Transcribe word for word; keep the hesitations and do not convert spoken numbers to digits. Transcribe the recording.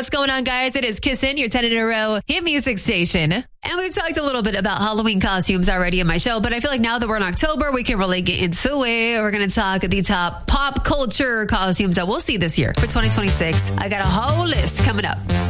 What's going on, guys? It is Kissin', your ten in a row hit music station. And we've talked a little bit about Halloween costumes already in my show, but I feel like now that we're in October, we can really get into it. We're going to talk the top pop culture costumes that we'll see this year for twenty twenty-six. I got a whole list coming up.